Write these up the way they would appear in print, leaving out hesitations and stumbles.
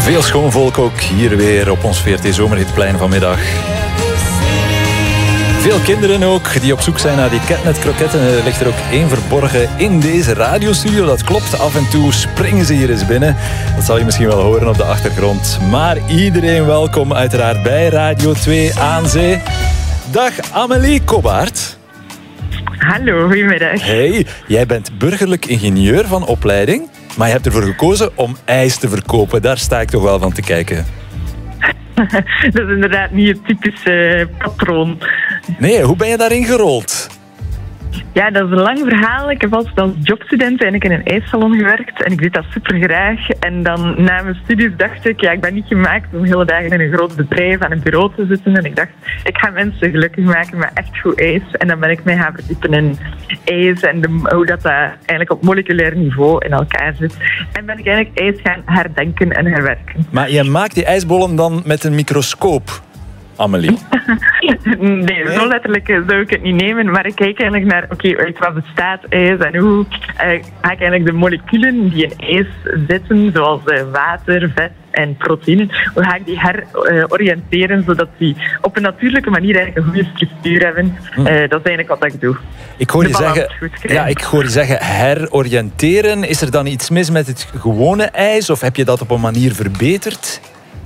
Veel schoon volk ook hier weer op ons VRT Zomerhitplein vanmiddag. Veel kinderen ook die op zoek zijn naar die catnet-kroketten. Er ligt er ook één verborgen in deze radiostudio. Dat klopt, af en toe springen ze hier eens binnen. Dat zal je misschien wel horen op de achtergrond. Maar iedereen welkom uiteraard bij Radio 2 aan Zee. Dag Amélie Kobaert. Hallo, goedemiddag. Hey, jij bent burgerlijk ingenieur van opleiding, maar je hebt ervoor gekozen om ijs te verkopen. Daar sta ik toch wel van te kijken. Dat is inderdaad niet het typische patroon. Nee, hoe ben je daarin gerold? Ja, dat is een lang verhaal. Ik heb altijd als jobstudent eigenlijk in een ijssalon gewerkt en ik deed dat super graag. En dan na mijn studies dacht ik, ja, ik ben niet gemaakt om hele dagen in een groot bedrijf aan een bureau te zitten. En ik dacht, ik ga mensen gelukkig maken met echt goed ijs. En dan ben ik mij gaan verdiepen in ijs en hoe dat eigenlijk op moleculair niveau in elkaar zit. En ben ik eigenlijk ijs gaan herdenken en herwerken. Maar je maakt die ijsbollen dan met een microscoop, Amélie? Nee, zo letterlijk zou ik het niet nemen, maar ik kijk eigenlijk naar, uit wat bestaat ijs en hoe ga ik eigenlijk de moleculen die in ijs zitten, zoals water, vet en proteïne, hoe ga ik die heroriënteren zodat die op een natuurlijke manier eigenlijk een goede structuur hebben. Dat is eigenlijk wat ik doe. Ik hoor je zeggen heroriënteren. Is er dan iets mis met het gewone ijs of heb je dat op een manier verbeterd?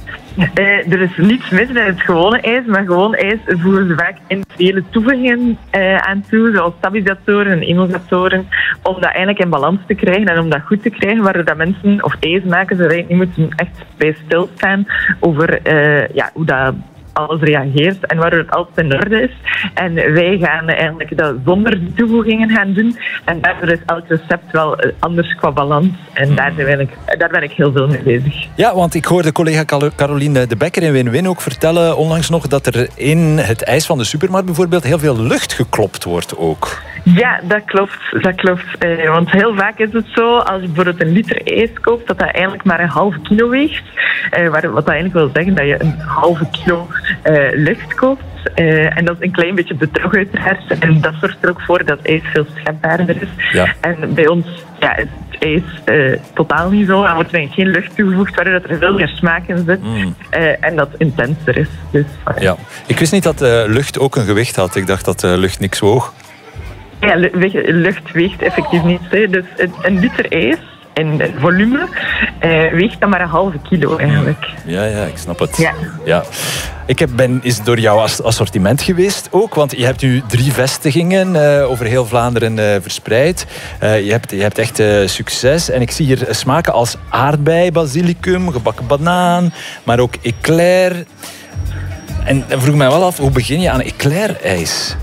Er is niets mis met het gewone ijs, maar gewoon ijs voegen ze vaak industriële toevoegingen aan toe, zoals stabilisatoren en emulgatoren, om dat eigenlijk in balans te krijgen en om dat goed te krijgen, waardoor dat mensen of ijsmakers er eigenlijk niet moeten echt bij stilstaan over hoe dat alles reageert en waardoor het altijd in orde is. En wij gaan eigenlijk dat zonder toevoegingen gaan doen. En daardoor is elk recept wel anders qua balans. En daar ben ik heel veel mee bezig. Ja, want ik hoorde collega Caroline de Bekker in Win-Win ook vertellen onlangs nog dat er in het ijs van de supermarkt bijvoorbeeld heel veel lucht geklopt wordt ook. Ja, dat klopt. Want heel vaak is het zo, als je bijvoorbeeld een liter ijs koopt, dat eigenlijk maar een halve kilo weegt. Wat dat eigenlijk wil zeggen dat je een halve kilo lucht koopt. En dat is een klein beetje bedrog uiteraard. En dat zorgt er ook voor dat ijs veel schepbaarder is. Ja. En bij ons is het ijs totaal niet zo. Er wordt geen lucht toegevoegd, waardoor er veel meer smaak in zit. En dat intenser is. Dus, ja. Ik wist niet dat lucht ook een gewicht had. Ik dacht dat lucht niks woog. Ja, lucht weegt effectief niets. Dus een liter ijs in volume weegt dan maar een halve kilo eigenlijk. Ja, ik snap het. Ja. Ik ben eens door jouw assortiment geweest ook, want je hebt nu 3 vestigingen over heel Vlaanderen verspreid. Je hebt echt succes. En ik zie hier smaken als aardbei, basilicum, gebakken banaan, maar ook eclair. En dan vroeg ik mij wel af, hoe begin je aan eclair-ijs?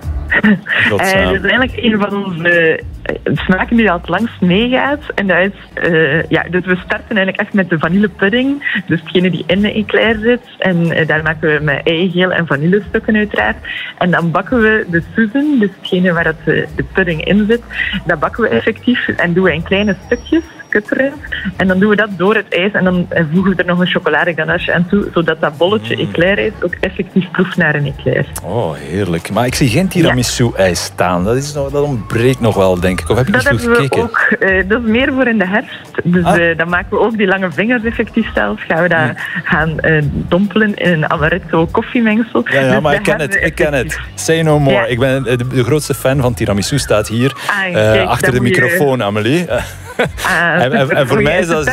Dat is eigenlijk een van onze smaken die al het langst meegaat. En dat is, dus we starten eigenlijk echt met de vanillepudding. Dus hetgene die in de eclair zit. En daar maken we met eigeel en vanillestukken uiteraard. En dan bakken we de suzen, dus hetgene waar de pudding in zit. Dat bakken we effectief en doen we in kleine stukjes. En dan doen we dat door het ijs en dan voegen we er nog een chocoladeganache aan toe, zodat dat bolletje eclair-ijs ook effectief proeft naar een eclair. Oh, heerlijk. Maar ik zie geen tiramisu-ijs staan. Dat ontbreekt nog wel, denk ik. Of heb je dat eens goed gekeken? Ook, dat is meer voor in de herfst. Dus dan maken we ook die lange vingers effectief zelf. Gaan we daar gaan dompelen in een amaretto koffiemengsel. Ja, dus maar ik ken het. Say no more. Ja. Ik ben de grootste fan van tiramisu, staat hier achter de microfoon, Amélie. En voor mij is dat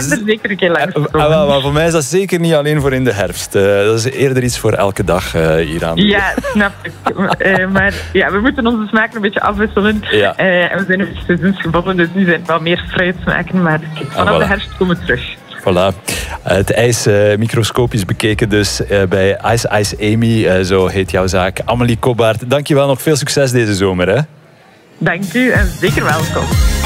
maar voor mij is dat zeker niet alleen voor in de herfst. Dat is eerder iets voor elke dag hieraan. Ja, snap ik. Maar ja, we moeten onze smaken een beetje afwisselen. Ja. En we zijn een beetje seizoensgebonden, dus nu zijn het wel meer fruitsmaken. Maar vanaf de herfst komen we terug. Voilà. Het ijs microscopisch bekeken dus bij Ice Amy, zo heet jouw zaak. Amélie Kobaert, dankjewel, nog veel succes deze zomer. Hè? Dank u en zeker welkom.